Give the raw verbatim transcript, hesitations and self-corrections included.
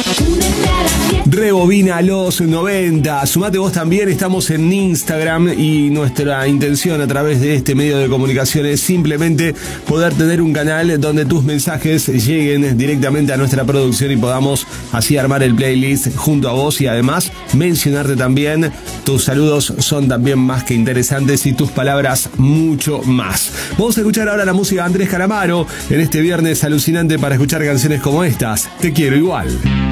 Rebobina los noventa. Sumate vos también, estamos en Instagram y nuestra intención a través de este medio de comunicación es simplemente poder tener un canal donde tus mensajes lleguen directamente a nuestra producción y podamos así armar el playlist junto a vos y además mencionarte también. Tus saludos son también más que interesantes y tus palabras mucho más. Vamos a escuchar ahora la música de Andrés Calamaro en este viernes alucinante para escuchar canciones como estas. Te quiero igual.